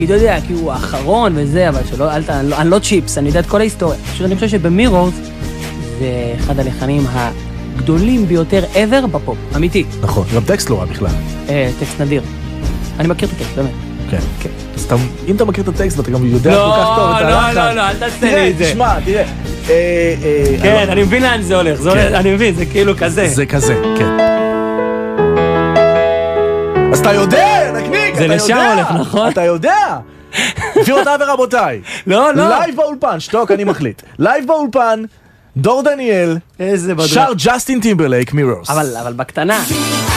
אתה יודע, כי הוא האחרון וזה, אבל שלא, אני לא צ'יפס, אני יודע את כל ההיסטוריה. פשוט אני חושב שבמירורס זה אחד הלחנים הגדולים ביותר ever בפופ, אמיתי. נכון, גם טקסט לא רע בכלל. טקסט נדיר. אני מכיר את הטקסט, באמת. כן. אז אם אתה מכיר את הטקסט ואתה גם יודע כל כך טוב את הלחן. לא, אל תעשה לי את זה. תשמע, תראה. כן, אני מבין לאן זה הולך, אני מבין, זה כאילו כזה. זה כזה, כן. אז אתה יודע, נקניק, אתה יודע. זה לשם הולך, נכון? אתה יודע. גבירותיי ורבותיי. לא. לייב באולפן, שתוק, אני מחליט. לייב באולפן, דור דניאל. איזה בדרה. שר ג'סטין טימברלייק, מירורס. אבל בקטנה.